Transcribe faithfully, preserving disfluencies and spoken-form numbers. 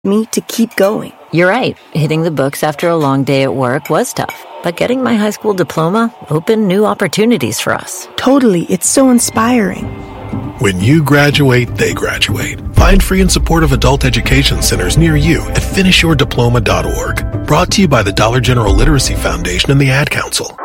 me to keep going. You're right. Hitting the books after a long day at work was tough. But getting my high school diploma opened new opportunities for us. Totally. It's so inspiring. When you graduate, they graduate. Find free and supportive adult education centers near you at finish your diploma dot org. Brought to you by the Dollar General Literacy Foundation and the Ad Council.